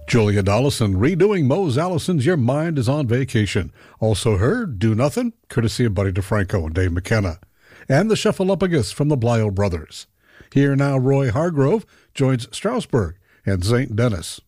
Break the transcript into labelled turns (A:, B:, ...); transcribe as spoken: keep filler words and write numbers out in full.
A: Julia Dollison redoing Mose Allison's Your Mind is on Vacation. Also heard Do Nothing, courtesy of Buddy DeFranco and Dave McKenna. And the Shuffleupagus from the Blyo Brothers. Here now, Roy Hargrove joins Strasbourg and Saint Denis.